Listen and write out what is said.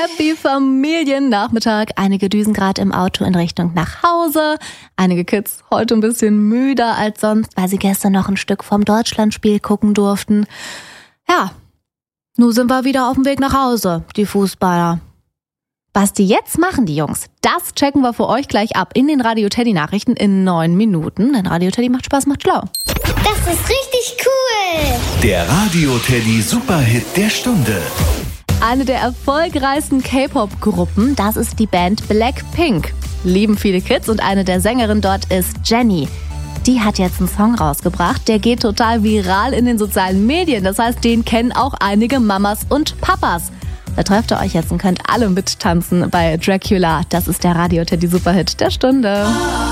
Happy Familiennachmittag. Einige düsen gerade im Auto in Richtung nach Hause. Einige Kids heute ein bisschen müder als sonst, weil sie gestern noch ein Stück vom Deutschlandspiel gucken durften. Ja, nun sind wir wieder auf dem Weg nach Hause, die Fußballer. Was die jetzt machen, die Jungs, das checken wir für euch gleich ab in den Radio Teddy Nachrichten in 9 Minuten. Denn Radio Teddy macht Spaß, macht schlau. Das ist richtig cool. Der Radio Teddy Superhit der Stunde. Eine der erfolgreichsten K-Pop-Gruppen, das ist die Band Blackpink. Lieben viele Kids und eine der Sängerinnen dort ist Jennie. Die hat jetzt einen Song rausgebracht, der geht total viral in den sozialen Medien. Das heißt, den kennen auch einige Mamas und Papas. Da trefft ihr euch jetzt und könnt alle mittanzen bei Dracula. Das ist der Radio Teddy Superhit der Stunde.